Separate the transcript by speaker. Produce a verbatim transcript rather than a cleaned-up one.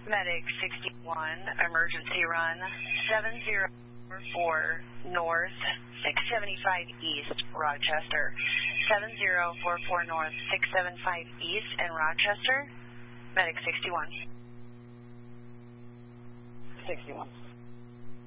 Speaker 1: Medic sixty-one, emergency run seven zero four four north, six seventy-five east, Rochester. seven zero four four north, six seventy-five east in Rochester. Medic sixty-one.
Speaker 2: sixty-one.